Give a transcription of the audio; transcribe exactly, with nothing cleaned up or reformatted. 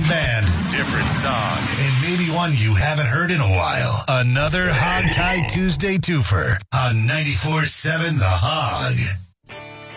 band, different song, and maybe one you haven't heard in a while. Another Hog Tie Tuesday twofer on ninety-four seven The Hog.